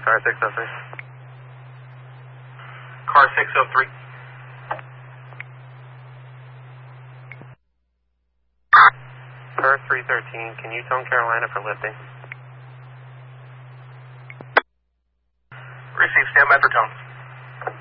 Car 603. Car 603. Car 313, can you tone Carolina for lifting? Receive, stand by for tone.